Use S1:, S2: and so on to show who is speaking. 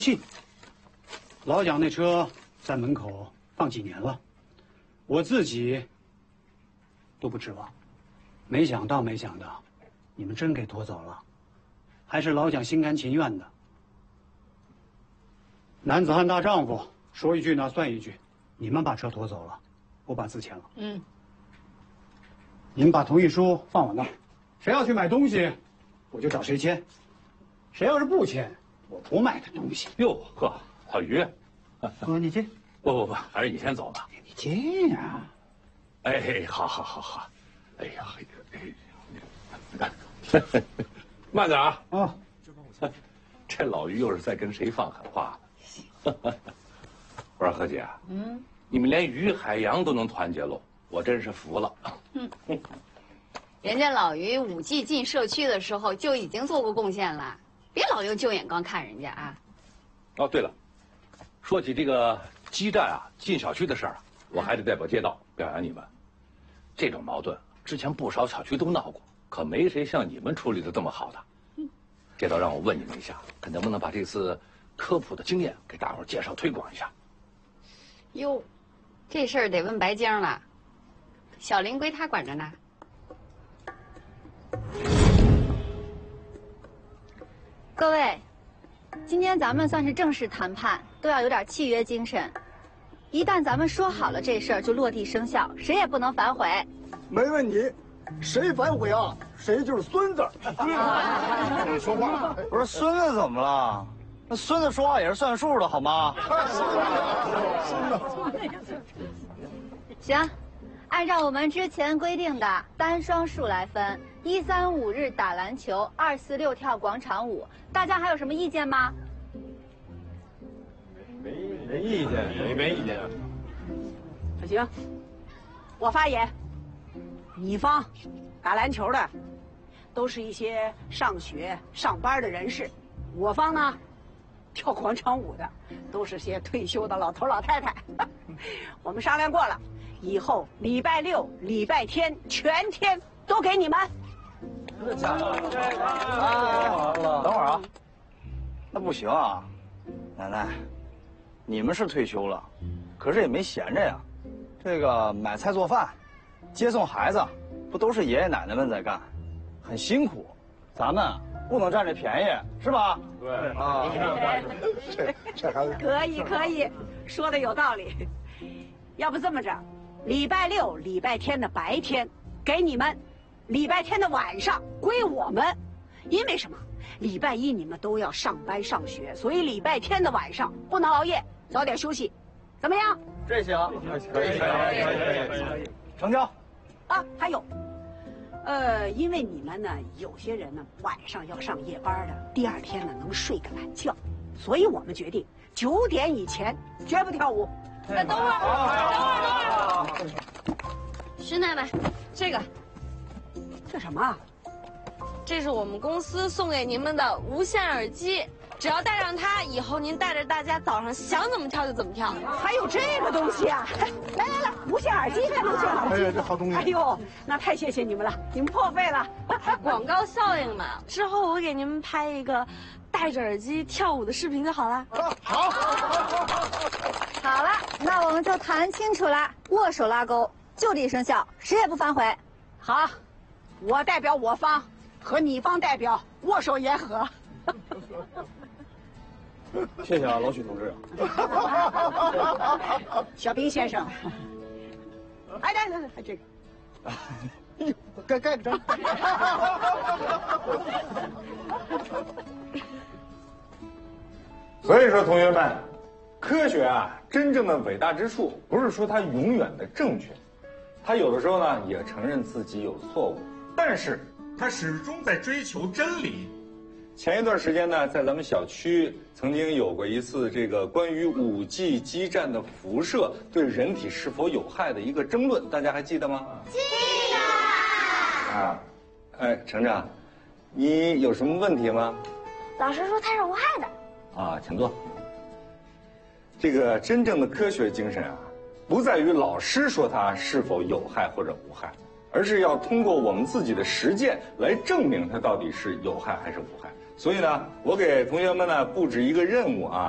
S1: 信。老蒋那车在门口放几年了，我自己都不指望。没想到，你们真给夺走了，还是老蒋心甘情愿的。男子汉大丈夫，说一句呢算一句。你们把车夺走了，我把字签了。你们把同意书放我那儿，谁要去买东西，我就找谁签。谁要是不签，我不卖他东西。
S2: 哟呵，老于，
S1: 哥你进。
S2: 不，还是你先走吧。
S1: 你进呀。
S2: 哎，好。哎呀，慢点啊！
S1: 啊，
S2: 这老于又是在跟谁放狠话呢？我说何姐，你们连于海洋都能团结喽，我真是服了。
S3: 人家老于5G 进社区的时候就已经做过贡献了，别老用旧眼光看人家啊。
S2: 哦，对了，说起这个基站啊进小区的事儿啊，我还得代表街道表扬你们。这种矛盾之前不少小区都闹过，可没谁像你们处理的这么好的。街道让我问你们一下，看能不能把这次科普的经验给大伙儿介绍推广一下。
S3: 哟，这事儿得问白晶了，小林归他管着呢。
S4: 各位，今天咱们算是正式谈判，都要有点契约精神。一旦咱们说好了这事儿，就落地生效，谁也不能反悔。
S5: 没问题，谁反悔啊，谁就是孙子。
S6: 说话，
S7: 不是孙子怎么了？那孙子说话也是算数的，好吗？
S4: 行，按照我们之前规定的单双数来分，1、3、5日打篮球，2、4、6跳广场舞。大家还有什么意见吗？
S7: 没意见，没意见。
S8: 行，我发言。你方打篮球的，都是一些上学上班的人士；我方呢，跳广场舞的，都是些退休的老头老太太。我们商量过了，以后礼拜六、礼拜天全天都给你们。
S7: 真的假的？等会儿啊，那不行啊，奶奶，你们是退休了，可是也没闲着呀。这个买菜做饭、接送孩子，不都是爷爷奶奶们在干，很辛苦。咱们不能占这便宜，是吧？
S6: 对
S7: 啊，
S5: 这还
S8: 可以，说的有道理。要不这么着，礼拜六、礼拜天的白天给你们，礼拜天的晚上归我们。因为什么？礼拜一你们都要上班上学，所以礼拜天的晚上不能熬夜，早点休息，怎么样？
S7: 这行，可以，成交。
S8: 啊，还有，因为你们呢，有些人呢晚上要上夜班的，第二天呢能睡个懒觉，所以我们决定9点以前绝不跳舞。
S3: 等会儿，徐奶奶，这个，
S8: 这什么？
S9: 这是我们公司送给您们的无线耳机，只要戴上它，以后您带着大家早上想怎么跳就怎么跳。
S8: 还有这个东西啊！来，无线耳机还能线耳机？
S5: 哎呀，这好东西！
S8: 哎呦，那太谢谢你们了，你们破费了。
S9: 广告效应嘛，之后我给您们拍一个戴着耳机跳舞的视频就好了。
S4: 好了，那我们就谈清楚了，握手拉钩，就地生效，谁也不反悔。
S8: 好，我代表我方和你方代表握手言和。
S7: 谢谢啊，老许同志。
S8: 小兵先生，哎，来，这个，
S5: 盖个章。
S6: 所以说，同学们，科学啊，真正的伟大之处，不是说它永远的正确，它有的时候呢也承认自己有错误，但是它始终在追求真理。前一段时间呢，在咱们小区曾经有过一次这个关于5G 基站的辐射对人体是否有害的一个争论，大家还记得吗？
S10: 记得。
S6: 啊，哎，程程，你有什么问题吗？
S10: 老师说它是无害的。
S6: 啊，请坐。这个真正的科学精神啊，不在于老师说它是否有害或者无害，而是要通过我们自己的实践来证明它到底是有害还是无害。所以呢，我给同学们呢布置一个任务啊。